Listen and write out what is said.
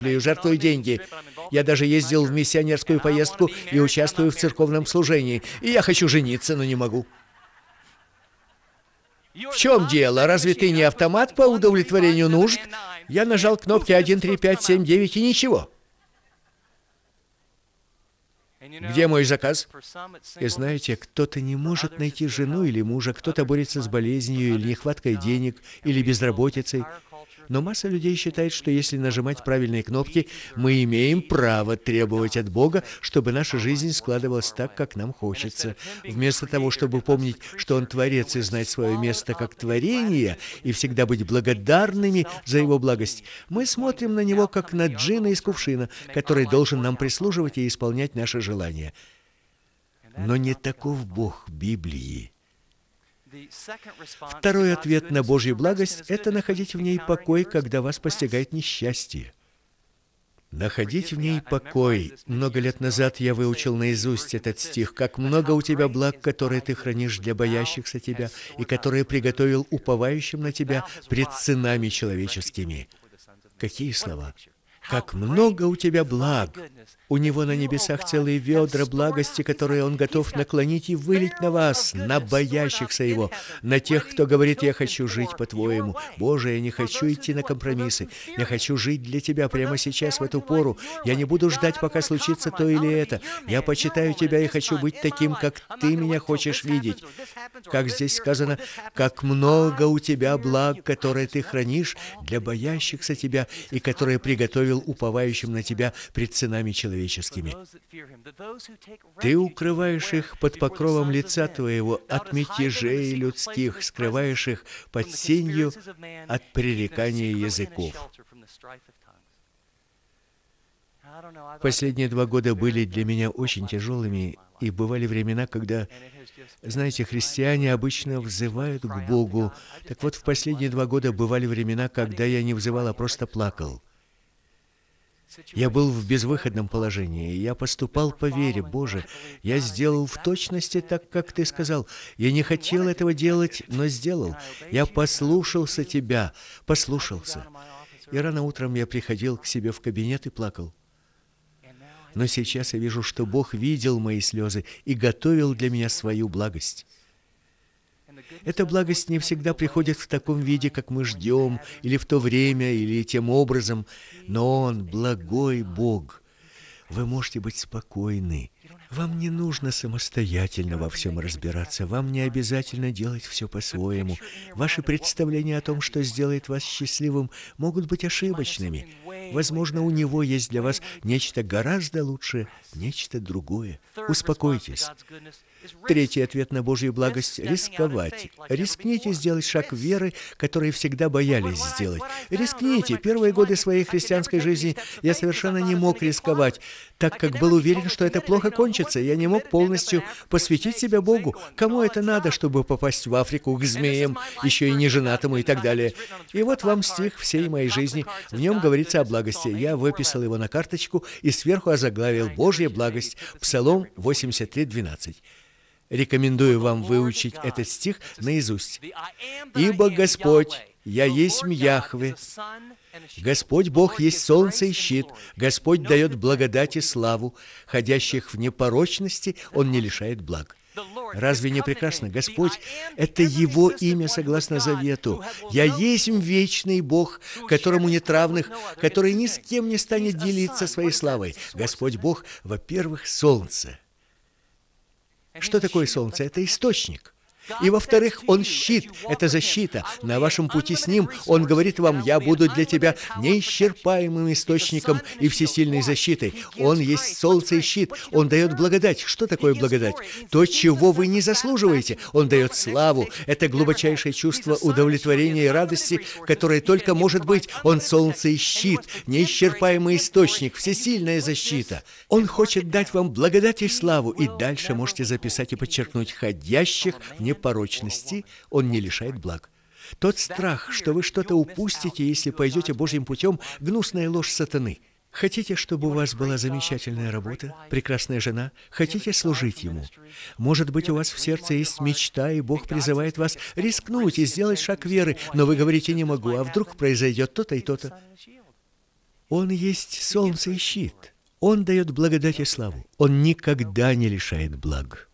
жертвую деньги. Я даже ездил в миссионерскую поездку и участвую в церковном служении. И я хочу жениться, но не могу. В чем дело? Разве ты не автомат по удовлетворению нужд? Я нажал кнопки 1, 3, 5, 7, 9 и ничего. Где мой заказ? И знаете, кто-то не может найти жену или мужа, кто-то борется с болезнью или нехваткой денег, или безработицей. Но масса людей считает, что если нажимать правильные кнопки, мы имеем право требовать от Бога, чтобы наша жизнь складывалась так, как нам хочется. Вместо того, чтобы помнить, что Он Творец и знать свое место как творение, и всегда быть благодарными за Его благость, мы смотрим на Него, как на джинна из кувшина, который должен нам прислуживать и исполнять наши желания. Но не таков Бог Библии. Второй ответ на Божью благость – это находить в ней покой, когда вас постигает несчастье. Находить в ней покой. Много лет назад я выучил наизусть этот стих. «Как много у тебя благ, которые ты хранишь для боящихся тебя, и которые приготовил уповающим на тебя пред сынами человеческими». Какие слова! «Как много у тебя благ!» У Него на небесах целые ведра благости, которые Он готов наклонить и вылить на вас, на боящихся Его, на тех, кто говорит: «Я хочу жить по-твоему». Боже, я не хочу идти на компромиссы. Я хочу жить для Тебя прямо сейчас, в эту пору. Я не буду ждать, пока случится то или это. Я почитаю Тебя и хочу быть таким, как Ты меня хочешь видеть. Как здесь сказано: «Как много у Тебя благ, которые Ты хранишь для боящихся Тебя, и которые приготовил уповающим на Тебя пред сынами человеческими». Ты укрываешь их под покровом лица Твоего от мятежей людских, скрываешь их под сенью от пререкания языков. Последние 2 года были для меня очень тяжелыми, и бывали времена, когда, знаете, христиане обычно взывают к Богу. Так вот, в последние 2 года бывали времена, когда я не взывал, а просто плакал. Я был в безвыходном положении, и я поступал по вере. Боже, я сделал в точности так, как Ты сказал. Я не хотел этого делать, но сделал. Я послушался Тебя, послушался. И рано утром я приходил к себе в кабинет и плакал. Но сейчас я вижу, что Бог видел мои слезы и готовил для меня свою благость. Эта благость не всегда приходит в таком виде, как мы ждем, или в то время, или тем образом, но Он благой Бог. Вы можете быть спокойны. Вам не нужно самостоятельно во всем разбираться, вам не обязательно делать все по-своему. Ваши представления о том, что сделает вас счастливым, могут быть ошибочными. Возможно, у Него есть для вас нечто гораздо лучшее, нечто другое. Успокойтесь. Третий ответ на Божью благость – рисковать. Рискните сделать шаг веры, который всегда боялись сделать. Рискните. Первые годы своей христианской жизни я совершенно не мог рисковать, так как был уверен, что это плохо кончится. Я не мог полностью посвятить себя Богу. Кому это надо, чтобы попасть в Африку к змеям, еще и неженатому и так далее? И вот вам стих всей моей жизни. В нем говорится о благости. Я выписал его на карточку и сверху озаглавил «Божья благость». Псалом 83:12. Рекомендую вам выучить этот стих наизусть. «Ибо Господь, я есть Яхве, Господь Бог есть солнце и щит, Господь дает благодать и славу, ходящих в непорочности Он не лишает благ». Разве не прекрасно? Господь – это Его имя согласно завету. «Я есть вечный Бог, которому нет равных, который ни с кем не станет делиться своей славой». Господь Бог, во-первых, солнце. Что такое солнце? Это источник. И, во-вторых, Он щит, это защита. На вашем пути с Ним Он говорит вам: «Я буду для тебя неисчерпаемым источником и всесильной защитой». Он есть солнце и щит. Он дает благодать. Что такое благодать? То, чего вы не заслуживаете. Он дает славу. Это глубочайшее чувство удовлетворения и радости, которое только может быть. Он солнце и щит, неисчерпаемый источник, всесильная защита. Он хочет дать вам благодать и славу. И дальше можете записать и подчеркнуть: ходящих в непорочности Он не лишает благ. Тот страх, что вы что-то упустите, если пойдете Божьим путем, гнусная ложь сатаны. Хотите, чтобы у вас была замечательная работа, прекрасная жена? Хотите служить Ему? Может быть, у вас в сердце есть мечта, и Бог призывает вас рискнуть и сделать шаг веры, но вы говорите: «Не могу, а вдруг произойдет то-то и то-то». Он есть солнце и щит. Он дает благодать и славу. Он никогда не лишает благ.